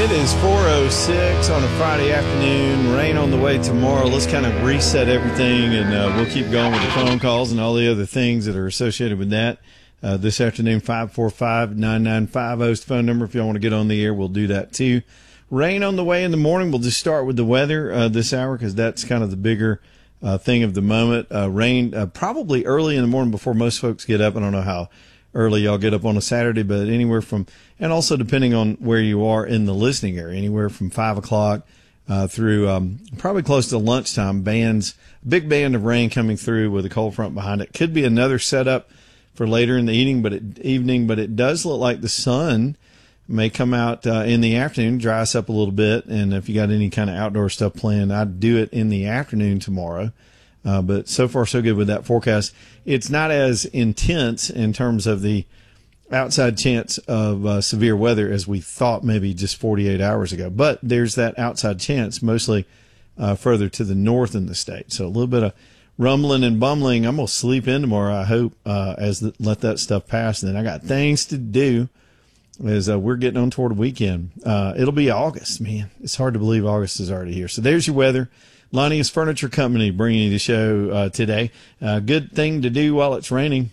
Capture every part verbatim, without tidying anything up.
It is four oh six on a Friday afternoon. Rain on the way tomorrow. Let's kind of reset everything, and uh, we'll keep going with the phone calls and all the other things that are associated with that. Uh, this afternoon, five four five, nine nine five zero is the phone number. If y'all want to get on the air, we'll do that too. Rain on the way in the morning. We'll just start with the weather uh, this hour because that's kind of the bigger uh, thing of the moment. Uh, rain uh, probably early in the morning before most folks get up. I don't know how early y'all get up on a Saturday, but anywhere from, and also depending on where you are in the listening area, anywhere from five o'clock uh, through um, probably close to lunchtime. Bands, big band of rain coming through with a cold front behind it. Could be another setup for later in the evening, but it, evening, but it does look like the sun may come out uh, in the afternoon, dry us up a little bit. And if you got any kind of outdoor stuff planned, I'd do it in the afternoon tomorrow. Uh, but so far, so good with that forecast. It's not as intense in terms of the outside chance of uh, severe weather as we thought maybe just forty-eight hours ago. But there's that outside chance, mostly uh, further to the north in the state. So a little bit of rumbling and bumbling. I'm going to sleep in tomorrow, I hope, uh, as the, let that stuff pass. And then I got things to do as uh, we're getting on toward the weekend. Uh, it'll be August, man. It's hard to believe August is already here. So there's your weather. Lonnie's Furniture Company bringing you the show uh, today. Uh, good thing to do while it's raining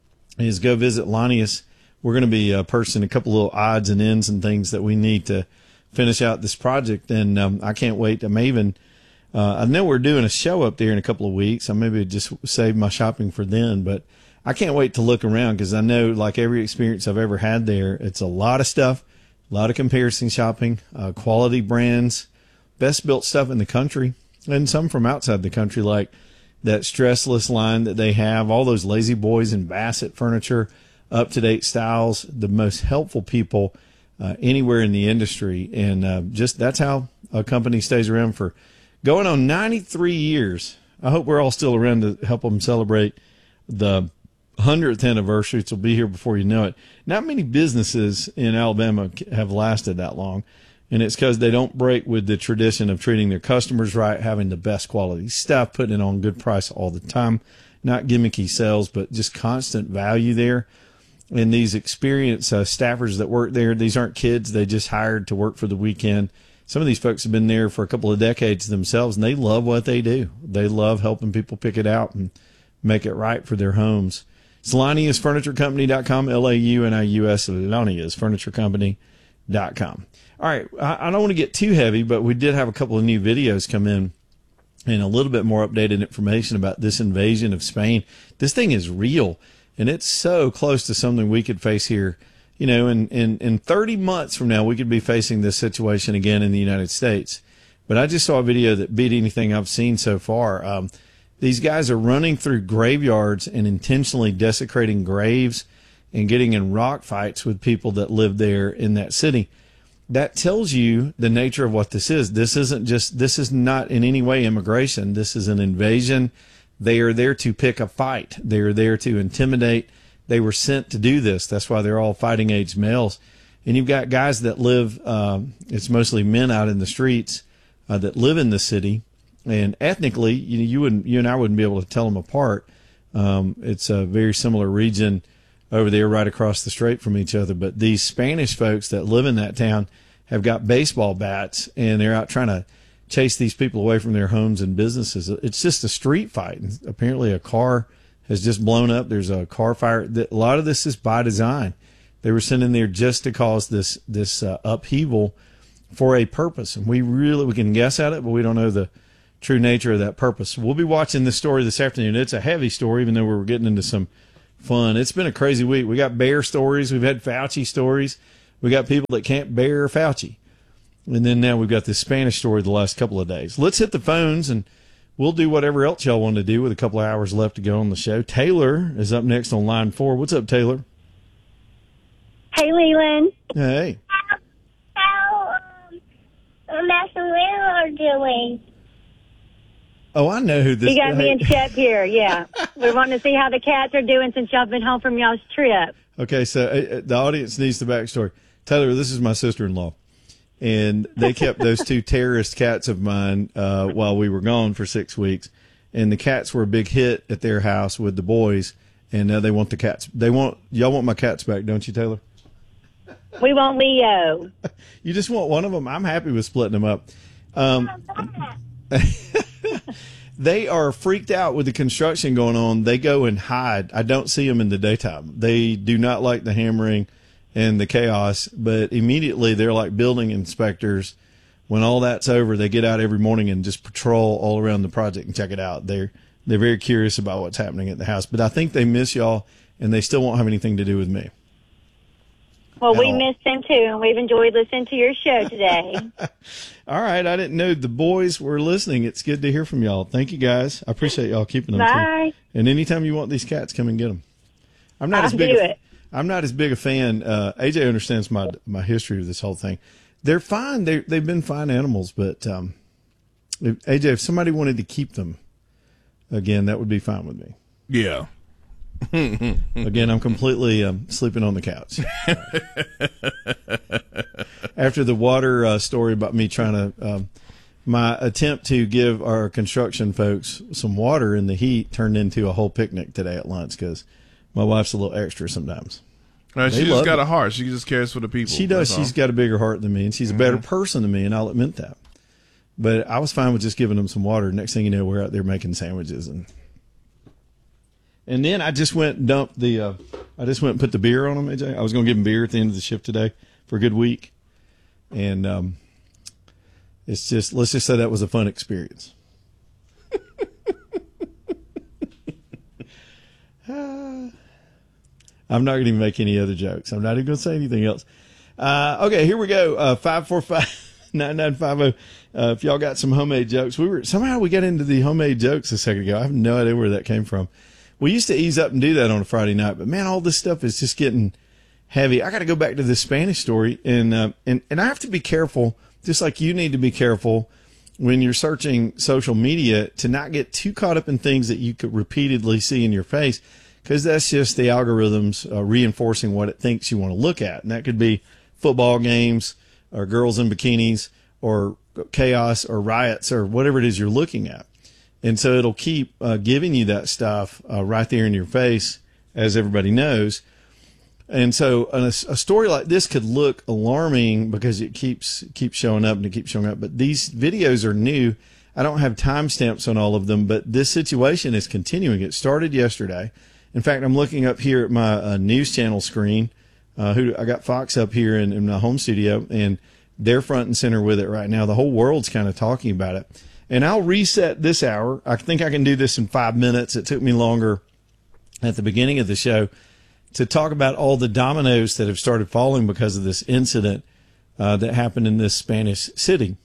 is go visit Lonnie's. We're going to be uh, pursing a couple little odds and ends and things that we need to finish out this project. And um, I can't wait. I may even, uh, I know we're doing a show up there in a couple of weeks. I maybe just save my shopping for then, but I can't wait to look around because I know, like every experience I've ever had there, it's a lot of stuff, a lot of comparison shopping, uh, quality brands, best built stuff in the country. And some from outside the country, like that Stressless line that they have, all those Lazy Boys and Bassett furniture, up-to-date styles, the most helpful people uh, anywhere in the industry. And uh, just that's how a company stays around for going on ninety-three years. I hope we're all still around to help them celebrate the hundredth anniversary. It will be here before you know it. Not many businesses in Alabama have lasted that long. And it's because they don't break with the tradition of treating their customers right, having the best quality stuff, putting it on good price all the time, not gimmicky sales, but just constant value there. And these experienced uh, staffers that work there, these aren't kids they just hired to work for the weekend. Some of these folks have been there for a couple of decades themselves, and they love what they do. They love helping people pick it out and make it right for their homes. It's Launius Furniture Company dot com, L A U N I U S, Launius Furniture Company dot com. All right, I don't want to get too heavy, but we did have a couple of new videos come in and a little bit more updated information about this invasion of Spain. This thing is real, and it's so close to something we could face here. You know, in, in, in thirty months from now, we could be facing this situation again in the United States. But I just saw a video that beat anything I've seen so far. Um, these guys are running through graveyards and intentionally desecrating graves and getting in rock fights with people that live there in that city. That tells you the nature of what this is. This isn't just, this is not in any way immigration. This is an invasion. They are there to pick a fight. They are there to intimidate. They were sent to do this. That's why they're all fighting age males. And you've got guys that live, um, it's mostly men out in the streets uh, that live in the city. And ethnically, you, you wouldn't, you and I wouldn't be able to tell them apart. Um, it's a very similar region over there right across the strait from each other. But these Spanish folks that live in that town have got baseball bats, and they're out trying to chase these people away from their homes and businesses. It's just a street fight. And apparently a car has just blown up. There's a car fire. A lot of this is by design. They were sent in there just to cause this this uh, upheaval for a purpose. And we really, we can guess at it, but we don't know the true nature of that purpose. We'll be watching this story this afternoon. It's a heavy story, even though we're getting into some fun. It's been a crazy week. We got bear stories. We've had Fauci stories. We got people that can't bear Fauci. And then now we've got this Spanish story the last couple of days. Let's hit the phones, and we'll do whatever else y'all want to do with a couple of hours left to go on the show. Taylor is up next on line four. What's up, Taylor? Hey, Leland. Hey. How, how um, Master Will are doing? Oh, I know who this is. You got me and Shep here, yeah. We want to see how the cats are doing since y'all been home from y'all's trip. Okay, so uh, the audience needs the backstory. Taylor, this is my sister-in-law, and they kept those two terrorist cats of mine uh, while we were gone for six weeks, and the cats were a big hit at their house with the boys, and now they want the cats. They want y'all want my cats back, don't you, Taylor? We want Leo. You just want one of them? I'm happy with splitting them up. Um, they are freaked out with the construction going on. They go and hide. I don't see them in the daytime. They do not like the hammering and the chaos, but immediately they're like building inspectors. When all that's over, they get out every morning and just patrol all around the project and check it out. They're they're very curious about what's happening at the house, but I think they miss y'all, and they still won't have anything to do with me. Well, we all. missed them too, and we've enjoyed listening to your show today. All right, I didn't know the boys were listening. It's good to hear from y'all. Thank you, guys. I appreciate y'all keeping them. Bye. Too. And anytime you want these cats, come and get them. I'm not I'll as big. do a, it. I'm not as big a fan. Uh, A J understands my my history of this whole thing. They're fine. They they've been fine animals, but um, if, A J, if somebody wanted to keep them, again, that would be fine with me. Yeah. Again, I'm completely um, sleeping on the couch. After the water uh, story about me trying to, um, my attempt to give our construction folks some water in the heat turned into a whole picnic today at lunch because my wife's a little extra sometimes. Uh, she They just love got it. a heart. She just cares for the people. She does. That's She's all. got a bigger heart than me, and she's a better person than me, and I'll admit that. But I was fine with just giving them some water. Next thing you know, we're out there making sandwiches, and and then I just went and dumped the. Uh, I just went and put the beer on them. A J, I was going to give them beer at the end of the shift today for a good week, and um, it's just let's just say that was a fun experience. I'm not going to make any other jokes. I'm not even going to say anything else. Uh, okay, here we go. Uh, five four five nine nine five zero. Uh, if y'all got some homemade jokes, we were somehow we got into the homemade jokes a second ago. I have no idea where that came from. We used to ease up and do that on a Friday night, but man, all this stuff is just getting heavy. I got to go back to this Spanish story, and uh, and and I have to be careful, just like you need to be careful when you're searching social media to not get too caught up in things that you could repeatedly see in your face, because that's just the algorithms uh, reinforcing what it thinks you want to look at, and that could be football games or girls in bikinis or chaos or riots or whatever it is you're looking at. And so it'll keep uh, giving you that stuff uh, right there in your face, as everybody knows. And so a, a story like this could look alarming because it keeps keeps showing up and it keeps showing up. But these videos are new. I don't have timestamps on all of them, but this situation is continuing. It started yesterday. In fact, I'm looking up here at my uh, news channel screen. Uh, who I got Fox up here in, in my home studio, and they're front and center with it right now. The whole world's kind of talking about it. And I'll reset this hour. I think I can do this in five minutes. It took me longer at the beginning of the show to talk about all the dominoes that have started falling because of this incident uh, that happened in this Spanish city.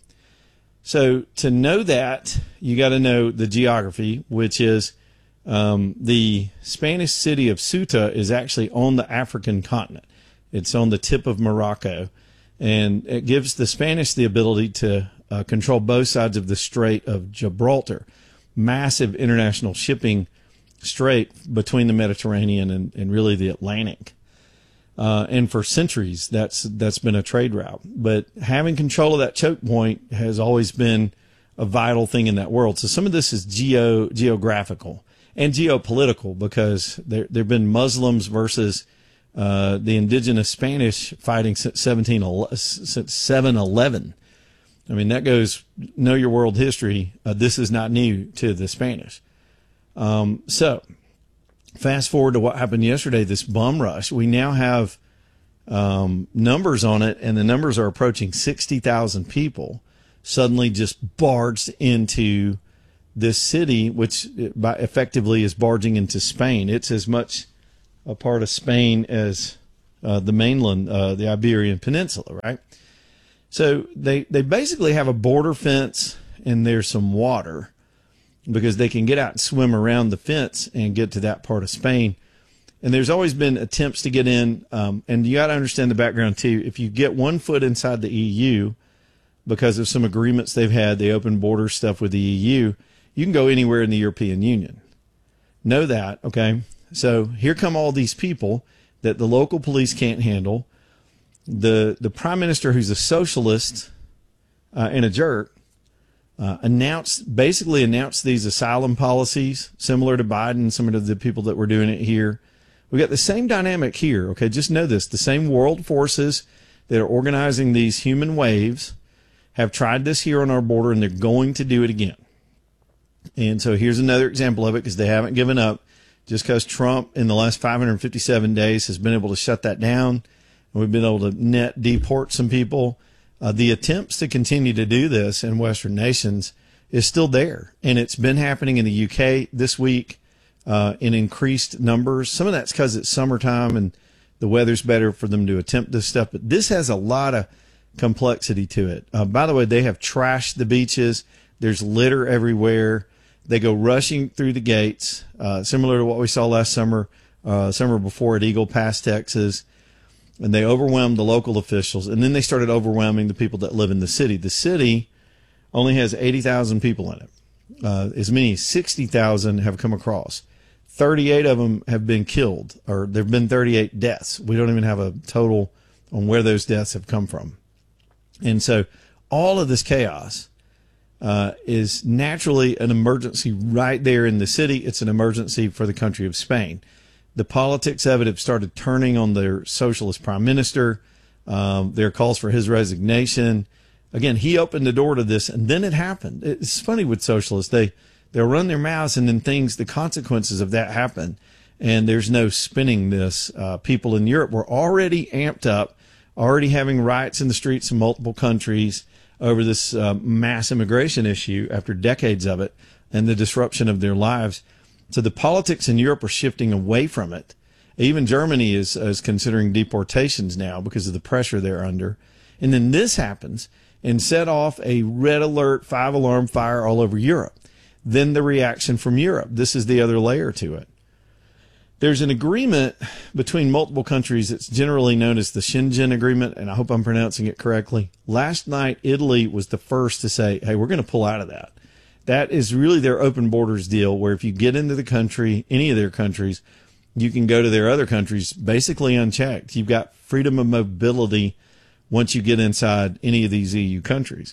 So to know that, you got to know the geography, which is um, the Spanish city of Ceuta is actually on the African continent. It's on the tip of Morocco, and it gives the Spanish the ability to uh, control both sides of the Strait of Gibraltar, massive international shipping strait between the Mediterranean and, and really the Atlantic. Uh, and for centuries, that's that's been a trade route. But having control of that choke point has always been a vital thing in that world. So some of this is geo geographical and geopolitical, because there there have been Muslims versus uh, the indigenous Spanish fighting since seventeen since seven eleven. I mean, that goes, know your world history. Uh, this is not new to the Spanish. Um, so fast forward to what happened yesterday, this bum rush. We now have um, numbers on it, and the numbers are approaching sixty thousand people suddenly just barged into this city, which by effectively is barging into Spain. It's as much a part of Spain as uh, the mainland, uh, the Iberian Peninsula, right? So they, they basically have a border fence, and there's some water because they can get out and swim around the fence and get to that part of Spain. And there's always been attempts to get in, um, and you got to understand the background too. If you get one foot inside the E U, because of some agreements they've had, the open border stuff with the E U, you can go anywhere in the European Union. Know that, okay? So here come all these people that the local police can't handle. The the prime minister, who's a socialist uh, and a jerk, uh, announced basically announced these asylum policies similar to Biden, similar to the people that were doing it here, We got the same dynamic here. Okay, just know this: the same world forces that are organizing these human waves have tried this here on our border, and they're going to do it again. And so here's another example of it, because they haven't given up. Just because Trump in the last five hundred fifty-seven days has been able to shut that down, and we've been able to net deport some people, uh, the attempts to continue to do this in Western nations is still there. And it's been happening in the U K this week uh, in increased numbers. Some of that's because it's summertime and the weather's better for them to attempt this stuff. But this has a lot of complexity to it. Uh, by the way, they have trashed the beaches. There's litter everywhere. They go rushing through the gates, uh, similar to what we saw last summer, uh, summer before at Eagle Pass, Texas. And they overwhelmed the local officials. And then they started overwhelming the people that live in the city. The city only has eighty thousand people in it. Uh, as many as sixty thousand have come across. thirty-eight of them have been killed, or there have been thirty-eight deaths. We don't even have a total on where those deaths have come from. And so all of this chaos uh, is naturally an emergency right there in the city. It's an emergency for the country of Spain. The politics of it have started turning on their socialist prime minister. Um, there are calls for his resignation. Again, he opened the door to this, and then it happened. It's funny with socialists. They, they'll run their mouths, and then things, the consequences of that happen. And there's no spinning this. Uh, people in Europe were already amped up, already having riots in the streets in multiple countries over this uh, mass immigration issue after decades of it and the disruption of their lives. So the politics in Europe are shifting away from it. Even Germany is, is considering deportations now because of the pressure they're under. And then this happens and set off a red alert, five alarm fire all over Europe. Then the reaction from Europe. This is the other layer to it. There's an agreement between multiple countries that's generally known as the Schengen Agreement, and I hope I'm pronouncing it correctly. Last night, Italy was the first to say, hey, we're going to pull out of that. That is really their open borders deal, where if you get into the country, any of their countries, you can go to their other countries basically unchecked. You've got freedom of mobility once you get inside any of these E U countries.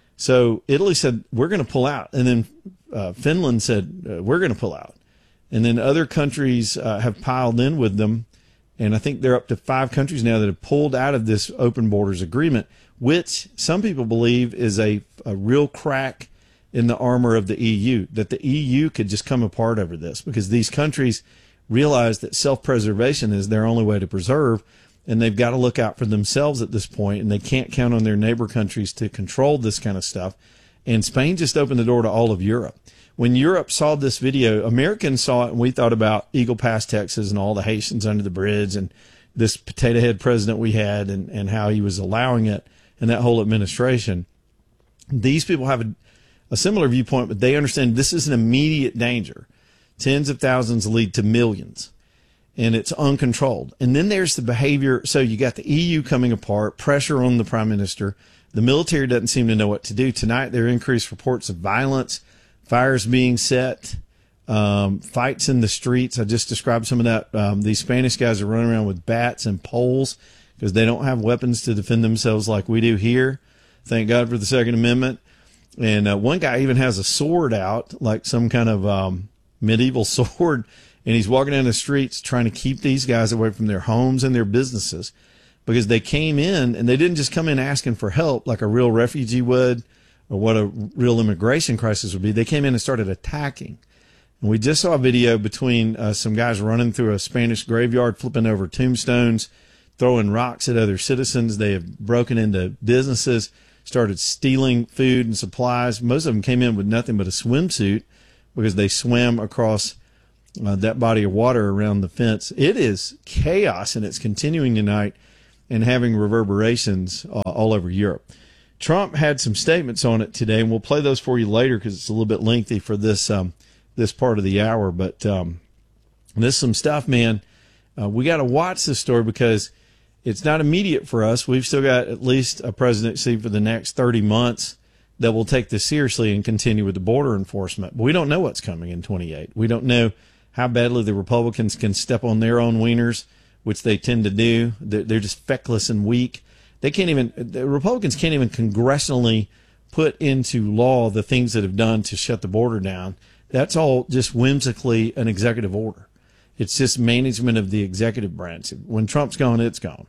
So Italy said, we're going to pull out. And then uh, Finland said, uh, we're going to pull out. And then other countries uh, have piled in with them. And I think they're up to five countries now that have pulled out of this open borders agreement, which some people believe is a, a real crack in the armor of the E U, that the E U could just come apart over this because these countries realize that self-preservation is their only way to preserve, and they've got to look out for themselves at this point, and they can't count on their neighbor countries to control this kind of stuff. And Spain just opened the door to all of Europe. When Europe saw this video, Americans saw it, and we thought about Eagle Pass, Texas, and all the Haitians under the bridge, and this potato head president we had, and, and how he was allowing it, and that whole administration. These people have a, a similar viewpoint, but they understand this is an immediate danger. Tens of thousands lead to millions, and it's uncontrolled. And then there's the behavior. So you got the E U coming apart, pressure on the prime minister. The military doesn't seem to know what to do. Tonight, there are increased reports of violence, fires being set, um, fights in the streets. I just described some of that. Um, these Spanish guys are running around with bats and poles because they don't have weapons to defend themselves like we do here. Thank God for the Second Amendment. And uh, one guy even has a sword out, like some kind of um, medieval sword, and he's walking down the streets trying to keep these guys away from their homes and their businesses because they came in, and they didn't just come in asking for help like a real refugee would or what a real immigration crisis would be. They came in and started attacking. And we just saw a video between uh, some guys running through a Spanish graveyard, flipping over tombstones, throwing rocks at other citizens. They have broken into businesses, started stealing food and supplies. Most of them came in with nothing but a swimsuit because they swam across uh, that body of water around the fence. It is chaos, and it's continuing tonight and having reverberations uh, all over Europe. Trump had some statements on it today, and we'll play those for you later because it's a little bit lengthy for this um, this part of the hour. But um, this is some stuff, man. Uh, we got to watch this story because it's not immediate for us. We've still got at least a presidency for the next thirty months that will take this seriously and continue with the border enforcement. But we don't know what's coming in twenty-eight. We don't know how badly the Republicans can step on their own wieners, which they tend to do. They're, they're just feckless and weak. They can't even, the Republicans can't even congressionally put into law the things that have done to shut the border down. That's all just whimsically an executive order. It's just management of the executive branch. When Trump's gone, it's gone.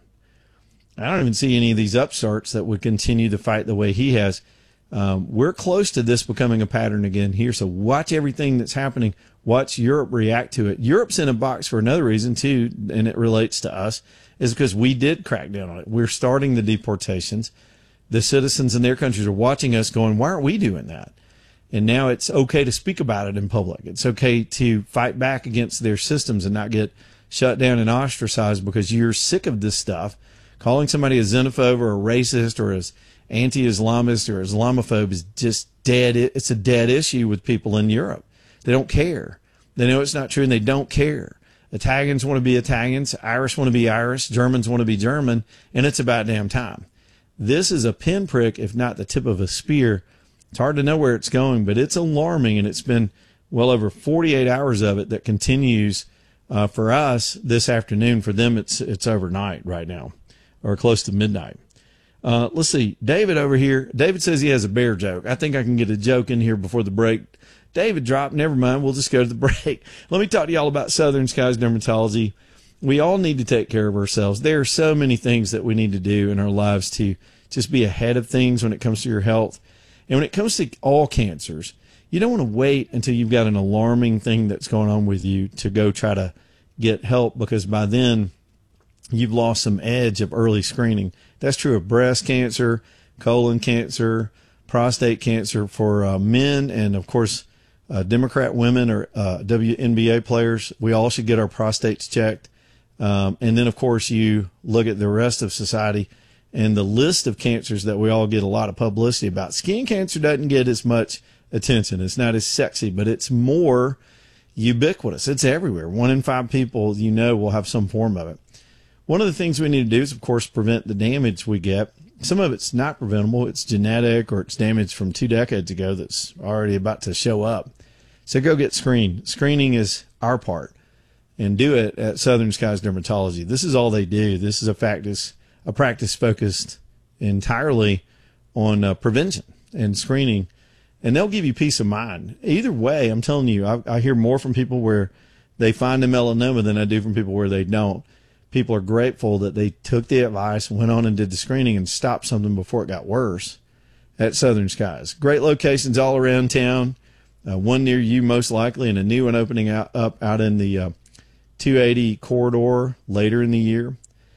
I don't even see any of these upstarts that would continue to fight the way he has. Um, we're close to this becoming a pattern again here. So watch everything that's happening. Watch Europe react to it. Europe's in a box for another reason too, and it relates to us, is because we did crack down on it. We're starting the deportations. The citizens in their countries are watching us going, why aren't we doing that? And now it's okay to speak about it in public. It's okay to fight back against their systems and not get shut down and ostracized because you're sick of this stuff. Calling somebody a xenophobe or a racist or as anti-Islamist or Islamophobe is just dead. It's a dead issue with people in Europe. They don't care. They know it's not true and they don't care. Italians want to be Italians. Irish want to be Irish. Germans want to be German. And it's about damn time. This is a pinprick, if not the tip of a spear. It's hard to know where it's going, but it's alarming. And it's been well over forty-eight hours of it that continues uh, for us this afternoon. For them, it's, it's overnight right now or close to midnight. Uh, let's see. David over here. David says he has a bear joke. I think I can get a joke in here before the break. David dropped. Never mind. We'll just go to the break. Let me talk to y'all about Southern Skies Dermatology. We all need to take care of ourselves. There are so many things that we need to do in our lives to just be ahead of things when it comes to your health. And when it comes to all cancers, you don't want to wait until you've got an alarming thing that's going on with you to go try to get help, because by then you've lost some edge of early screening. That's true of breast cancer, colon cancer, prostate cancer for uh, men, and of course, uh, Democrat women or uh, W N B A players. We all should get our prostates checked. Um, and then, of course, you look at the rest of society and the list of cancers that we all get a lot of publicity about. Skin cancer doesn't get as much attention. It's not as sexy, but it's more ubiquitous. It's everywhere. One in five people you know will have some form of it. One of the things we need to do is, of course, prevent the damage we get. Some of it's not preventable. It's genetic or it's damage from two decades ago that's already about to show up. So go get screened. Screening is our part. And do it at Southern Skies Dermatology. This is all they do. This is a practice, a practice focused entirely on uh, prevention and screening. And they'll give you peace of mind. Either way, I'm telling you, I, I hear more from people where they find a melanoma than I do from people where they don't. People are grateful that they took the advice, went on and did the screening and stopped something before it got worse at Southern Skies. Great locations all around town. Uh, one near you most likely, and a new one opening out, up out in the uh, two eighty corridor later in the year.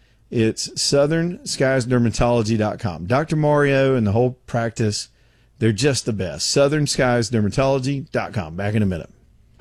It's southern skies dermatology dot com. Doctor Mario and the whole practice, they're just the best. southern skies dermatology dot com. Back in a minute.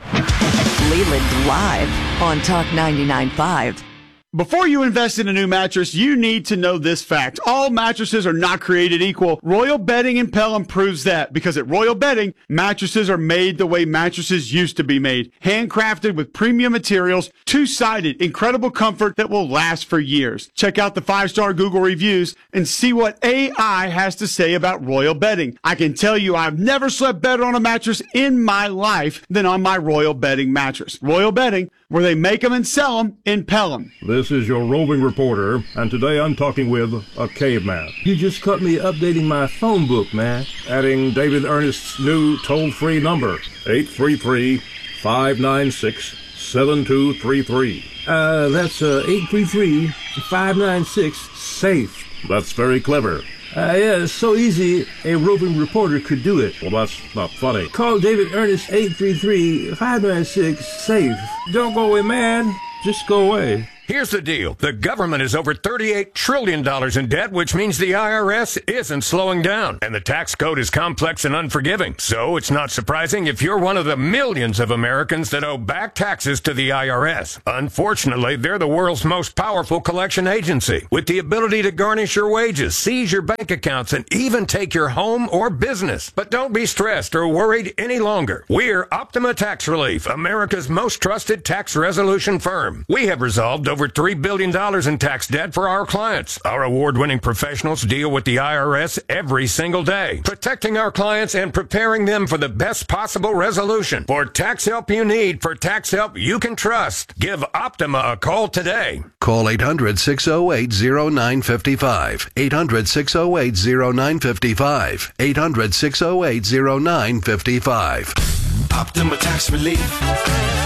Leland live on Talk ninety-nine point five. Before you invest in a new mattress, you need to know this fact. All mattresses are not created equal. Royal Bedding in Pelham proves that, because at Royal Bedding, mattresses are made the way mattresses used to be made. Handcrafted with premium materials, two-sided, incredible comfort that will last for years. Check out the five-star Google reviews and see what A I has to say about Royal Bedding. I can tell you I've never slept better on a mattress in my life than on my Royal Bedding mattress. Royal Bedding, where they make them and sell them in Pelham. This is your roving reporter, and today I'm talking with a caveman. You just caught me updating my phone book, man. Adding David Ernest's new toll-free number, eight three three, five nine six, seven two three three. Uh, that's uh, eight three three, five nine six, SAFE. That's very clever. Uh, yeah, it's so easy a roving reporter could do it. Well, that's not funny. Call David Ernest, eight three three, five nine six, SAFE. Don't go away, man. Just go away. Here's the deal. The government is over thirty-eight trillion dollars in debt, which means the I R S isn't slowing down. And the tax code is complex and unforgiving. So it's not surprising if you're one of the millions of Americans that owe back taxes to the I R S. Unfortunately, they're the world's most powerful collection agency, with the ability to garnish your wages, seize your bank accounts, and even take your home or business. But don't be stressed or worried any longer. We're Optima Tax Relief, America's most trusted tax resolution firm. We have resolved over three billion dollars in tax debt for our clients. Our award-winning professionals deal with the I R S every single day, protecting our clients and preparing them for the best possible resolution. For tax help you need, for tax help you can trust, give Optima a call today. Call eight hundred, six oh eight, oh nine five five. eight hundred, six oh eight, oh nine five five. eight hundred, six oh eight, oh nine five five. Optima Tax Relief.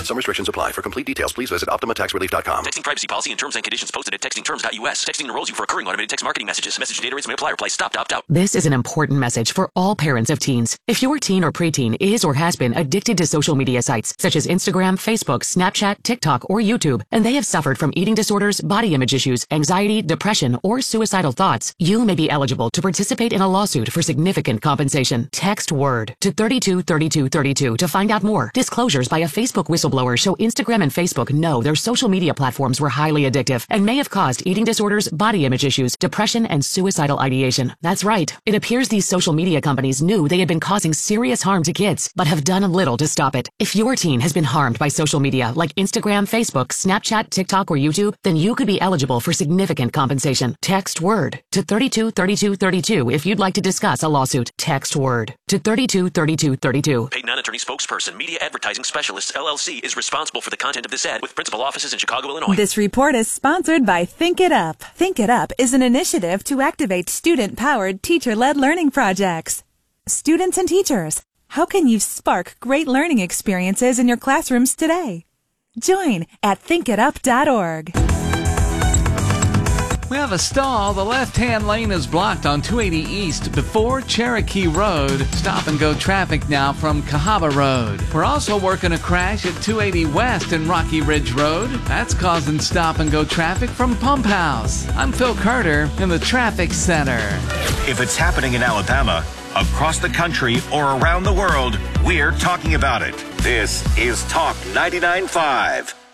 Some restrictions apply. For complete details, please visit Optima Tax Relief dot com. Texting privacy policy and terms and conditions posted at texting terms dot U S. Texting enrolls you for recurring automated text marketing messages. Message data rates may apply. Reply stop to opt out. This is an important message for all parents of teens. If your teen or preteen is or has been addicted to social media sites such as Instagram, Facebook, Snapchat, TikTok, or YouTube, and they have suffered from eating disorders, body image issues, anxiety, depression, or suicidal thoughts, you may be eligible to participate in a lawsuit for significant compensation. Text WORD to thirty-two thirty-two thirty-two to find out more. Disclosures by a Facebook whistleblower show Instagram and Facebook know their social media platforms were highly addictive and may have caused eating disorders, body image issues, depression, and suicidal ideation. That's right. It appears these social media companies knew they had been causing serious harm to kids, but have done little to stop it. If your teen has been harmed by social media like Instagram, Facebook, Snapchat, TikTok, or YouTube, then you could be eligible for significant compensation. Text WORD to thirty-two thirty-two thirty-two if you'd like to discuss a lawsuit. Text WORD to thirty-two thirty-two thirty-two. Paid non-attorney spokesperson, Media Advertising Specialists, L L C, is responsible for the content of this ad with principal offices in Chicago, Illinois. This report is sponsored by Think It Up. Think It Up is an initiative to activate student-powered, teacher-led learning projects. Students and teachers, how can you spark great learning experiences in your classrooms today? Join at think it up dot org. We have a stall. The left-hand lane is blocked on two eighty East before Cherokee Road. Stop and go traffic now from Cahaba Road. We're also working a crash at two eighty West and Rocky Ridge Road. That's causing stop and go traffic from Pump House. I'm Phil Carter in the Traffic Center. If it's happening in Alabama, across the country, or around the world, we're talking about it. This is Talk ninety-nine point five.